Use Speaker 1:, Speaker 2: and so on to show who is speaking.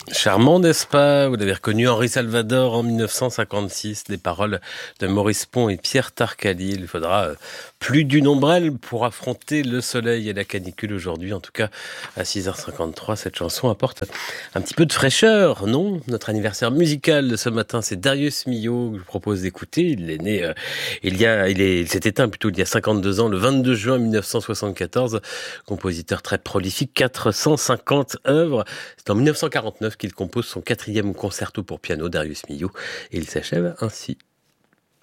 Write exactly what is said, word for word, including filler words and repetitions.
Speaker 1: Charmant, n'est-ce pas? Vous l'avez reconnu, Henri Salvador en mille neuf cent cinquante-six, des paroles de Maurice Pont et Pierre Tarcalil. Il faudra euh, plus d'une ombrelle pour affronter le soleil et la canicule aujourd'hui. En tout cas, à six heures cinquante-trois, cette chanson apporte un petit peu de fraîcheur, non? Notre anniversaire musical de ce matin, c'est Darius Milhaud que je vous propose d'écouter. Il est né, euh, il y a, il est, il s'est éteint plutôt il y a cinquante-deux ans, le vingt-deux juin mille neuf cent soixante-quatorze. Compositeur très prolifique, quatre cent cinquante œuvres. C'est en mille neuf cent quarante-neuf qu'il compose son quatrième concerto pour piano, Darius Milhaud, et il s'achève ainsi.